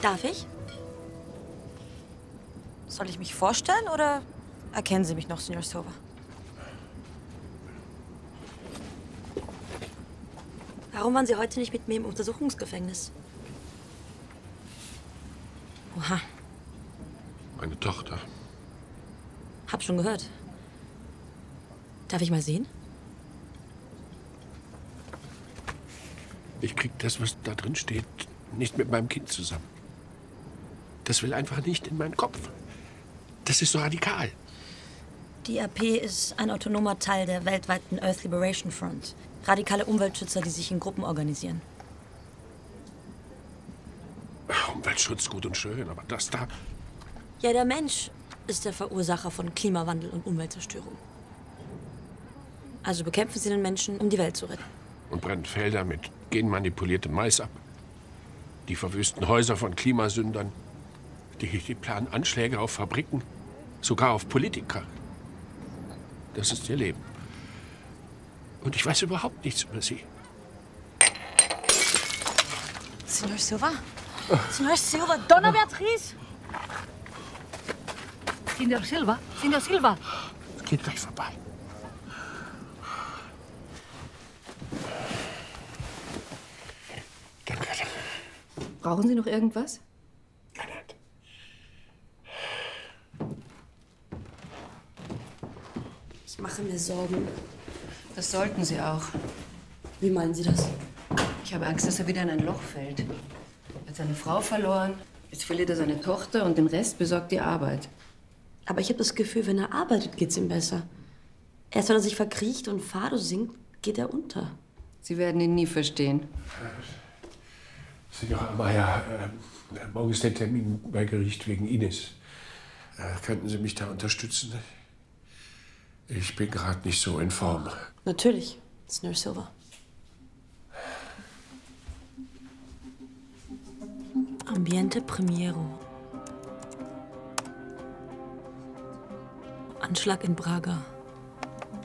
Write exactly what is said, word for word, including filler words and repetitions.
Darf ich? Soll ich mich vorstellen oder erkennen Sie mich noch, Senor Silva? Warum waren Sie heute nicht mit mir im Untersuchungsgefängnis? Oha. Meine Tochter. Hab schon gehört. Darf ich mal sehen? Ich krieg das, was da drin steht, nicht mit meinem Kind zusammen. Das will einfach nicht in meinen Kopf. Das ist so radikal. Die A P ist ein autonomer Teil der weltweiten Earth Liberation Front. Radikale Umweltschützer, die sich in Gruppen organisieren. Umweltschutz gut und schön, aber das da... Ja, der Mensch ist der Verursacher von Klimawandel und Umweltzerstörung. Also bekämpfen Sie den Menschen, um die Welt zu retten. Und brennen Felder mit genmanipuliertem Mais ab. Die verwüsten Häuser von Klimasündern. Die, die planen Anschläge auf Fabriken, sogar auf Politiker. Das ist ihr Leben. Und ich weiß überhaupt nichts über sie. Senor Silva? Senor Silva, Donna Beatriz! Senor Silva, Senor Silva! Es geht gleich vorbei. Danke. Brauchen Sie noch irgendwas? Nein, nein. Ich mache mir Sorgen. Das sollten Sie auch. Wie meinen Sie das? Ich habe Angst, dass er wieder in ein Loch fällt. Er hat seine Frau verloren, jetzt verliert er seine Tochter und den Rest besorgt die Arbeit. Aber ich habe das Gefühl, wenn er arbeitet, geht's ihm besser. Erst wenn er sich verkriecht und Fado singt, geht er unter. Sie werden ihn nie verstehen. Senor Amaya, äh, morgen ist der Termin bei Gericht wegen Ines. Äh, könnten Sie mich da unterstützen? Ich bin gerade nicht so in Form. Natürlich, Senor Silva. Ambiente Primiero. Anschlag in Braga.